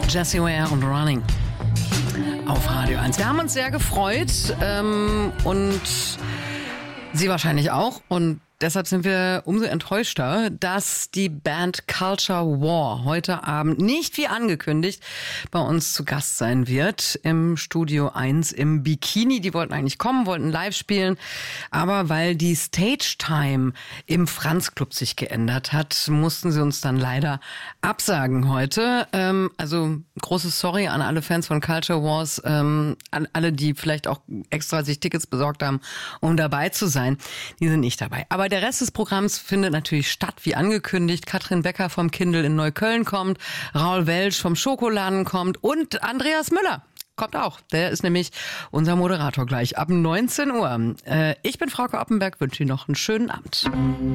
Jessie Ware und Running auf Radio 1. Wir haben uns sehr gefreut und Sie wahrscheinlich auch. Und deshalb sind wir umso enttäuschter, dass die Band Culture War heute Abend nicht wie angekündigt bei uns zu Gast sein wird im Studio 1 im Bikini. Die wollten eigentlich kommen, wollten live spielen, aber weil die Stage Time im Franz Club sich geändert hat, mussten sie uns dann leider absagen heute. Also großes Sorry an alle Fans von Culture Wars, an alle, die vielleicht auch extra sich Tickets besorgt haben, um dabei zu sein. Die sind nicht dabei. Aber der Rest des Programms findet natürlich statt, wie angekündigt. Katrin Becker vom Kindl in Neukölln kommt, Raul Welsch vom Schokoladen kommt und Andreas Müller kommt auch. Der ist nämlich unser Moderator gleich ab 19 Uhr. Ich bin Frauke Oppenberg, wünsche Ihnen noch einen schönen Abend.